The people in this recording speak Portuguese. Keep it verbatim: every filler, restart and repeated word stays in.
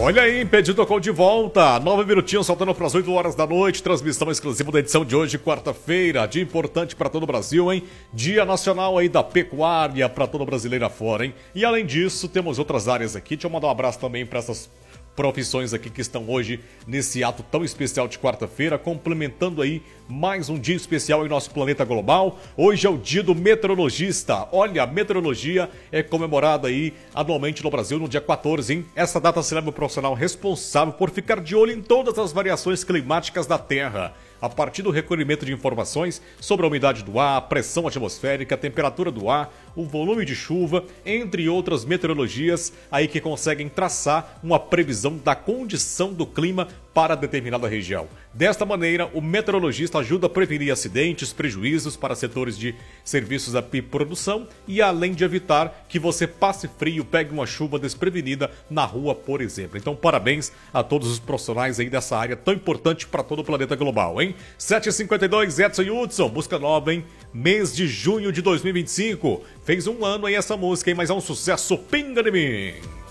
Olha aí, Impedido tocou de volta. Nove minutinhos, saltando para as oito horas da noite. Transmissão exclusiva da edição de hoje, quarta-feira. Dia importante para todo o Brasil, hein? Dia nacional aí da pecuária para todo brasileiro afora, hein? E além disso, temos outras áreas aqui. Deixa eu mandar um abraço também para essas profissões aqui que estão hoje nesse ato tão especial de quarta-feira, complementando aí mais um dia especial em nosso planeta global. Hoje é o dia do meteorologista. Olha, a meteorologia é comemorada aí anualmente no Brasil no dia quatorze, hein? Essa data celebra o profissional responsável por ficar de olho em todas as variações climáticas da Terra, a partir do recolhimento de informações sobre a umidade do ar, a pressão atmosférica, a temperatura do ar, o volume de chuva, entre outras meteorologias aí que conseguem traçar uma previsão da condição do clima para determinada região. Desta maneira, o meteorologista ajuda a prevenir acidentes, prejuízos para setores de serviços e produção e além de evitar que você passe frio, pegue uma chuva desprevenida na rua, por exemplo. Então, parabéns a todos os profissionais aí dessa área tão importante para todo o planeta global, hein? sete e cinquenta e dois, Edson e Hudson, música nova, hein? Mês de junho de dois mil e vinte e cinco. Fez um ano aí essa música, hein? Mas é um sucesso, pinga de mim.